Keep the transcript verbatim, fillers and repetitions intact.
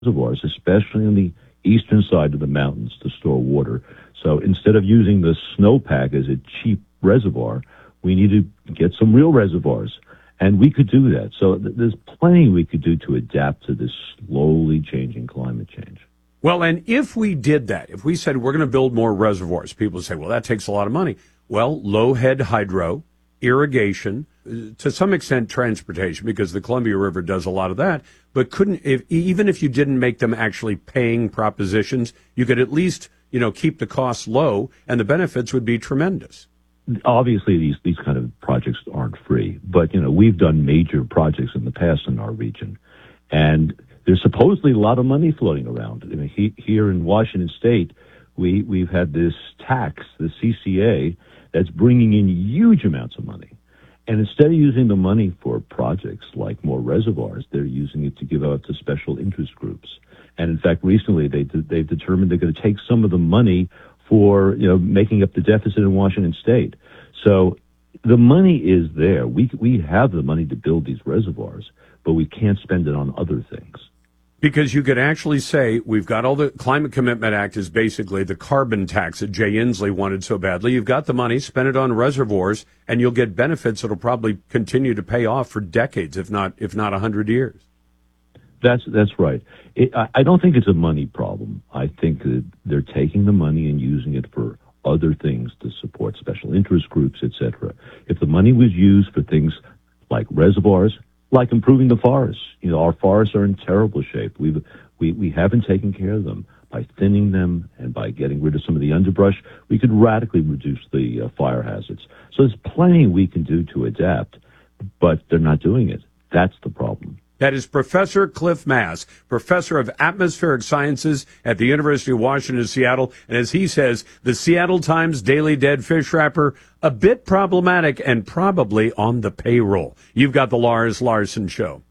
reservoirs, especially on the eastern side of the mountains, to store water. So instead of using the snowpack as a cheap reservoir, we need to get some real reservoirs. And we could do that. So th- there's plenty we could do to adapt to this slowly changing climate change. Well, and if we did that, if we said we're going to build more reservoirs, people say, well, that takes a lot of money. Well, low head hydro, irrigation, to some extent transportation, because the Columbia River does a lot of that. But couldn't, if, even if you didn't make them actually paying propositions, you could at least, you know, keep the costs low, and the benefits would be tremendous. Obviously, these, these kind of projects aren't free, but, you know, we've done major projects in the past in our region, and there's supposedly a lot of money floating around. I mean, he, here in Washington State, we, we've had this tax, the C C A, that's bringing in huge amounts of money. And instead of using the money for projects like more reservoirs, they're using it to give out to special interest groups. And in fact, recently they, they've determined they're going to take some of the money for, you know, making up the deficit in Washington State. So the money is there. We we have the money to build these reservoirs, but we can't spend it on other things. Because you could actually say we've got all the Climate Commitment Act is basically the carbon tax that Jay Inslee wanted so badly. You've got the money, spend it on reservoirs, and you'll get benefits that'll probably continue to pay off for decades, if not if not a hundred years. That's that's right. It, I, I don't think it's a money problem. I think that they're taking the money and using it for other things to support special interest groups, et cetera. If the money was used for things like reservoirs, like improving the forests, you know, our forests are in terrible shape. We've we we haven't taken care of them. By thinning them and by getting rid of some of the underbrush, we could radically reduce the uh, fire hazards. So there's plenty we can do to adapt, but they're not doing it. That's the problem. That is Professor Cliff Mass, professor of atmospheric sciences at the University of Washington, Seattle. And as he says, the Seattle Times Daily Dead Fish Wrapper, a bit problematic and probably on the payroll. You've got the Lars Larson Show.